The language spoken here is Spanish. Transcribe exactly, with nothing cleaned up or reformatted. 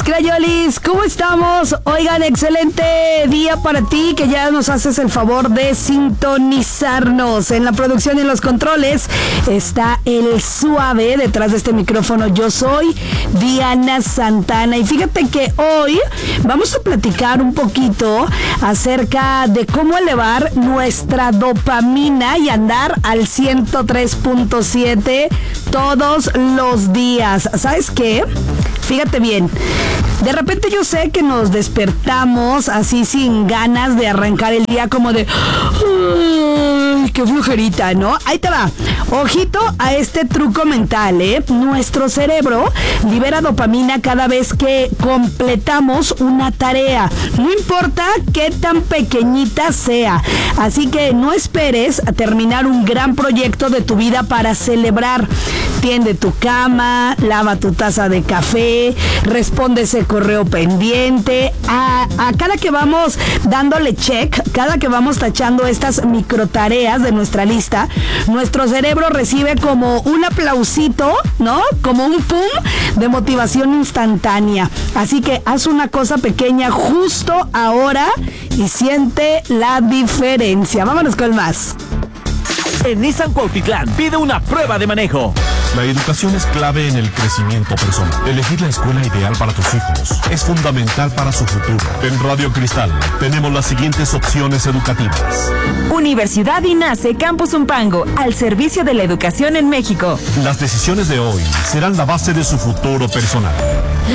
mis crayolis, ¿cómo estamos? Oigan, excelente día para ti, que ya nos haces el favor de sintonizarnos. En la producción y en los controles está el suave. Detrás de este micrófono yo soy Diana Santana. Y fíjate que hoy vamos a platicar un poquito acerca de cómo elevar nuestra dopamina y andar al ciento tres punto siete todos los días. ¿Sabes qué? Fíjate bien, de repente yo sé que nos despertamos así sin ganas de arrancar el día, como de ¡ay, qué flojerita!, ¿no? Ahí te va. Ojito a este truco mental, ¿eh? Nuestro cerebro libera dopamina cada vez que completamos una tarea, no importa qué tan pequeñita sea. Así que no esperes a terminar un gran proyecto de tu vida para celebrar. Tiende tu cama, lava tu taza de café, responde ese correo pendiente. A, a cada que vamos dándole check, cada que vamos tachando estas micro tareas de nuestra lista, nuestro cerebro recibe como un aplausito, ¿no? Como un pum de motivación instantánea. Así que haz una cosa pequeña justo ahora y siente la diferencia. Vámonos con más. En Nissan Cuautitlán pide una prueba de manejo. La educación es clave en el crecimiento personal. Elegir la escuela ideal para tus hijos es fundamental para su futuro. En Radio Cristal tenemos las siguientes opciones educativas. Universidad INACE Campus Zumpango, al servicio de la educación en México. Las decisiones de hoy serán la base de su futuro personal.